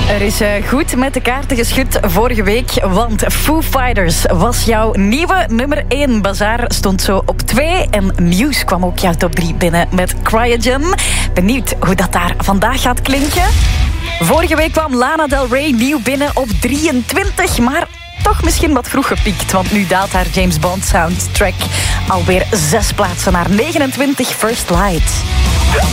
Er is goed met de kaarten geschud vorige week, want Foo Fighters was jouw nieuwe nummer 1. Bazaar stond zo op 2 en Muse kwam ook jouw top 3 binnen met Cryogen. Benieuwd hoe dat daar vandaag gaat klinken. Vorige week kwam Lana Del Rey nieuw binnen op 23, maar toch misschien wat vroeg gepiekt, want nu daalt haar James Bond soundtrack alweer 6 plaatsen naar 29, First Light.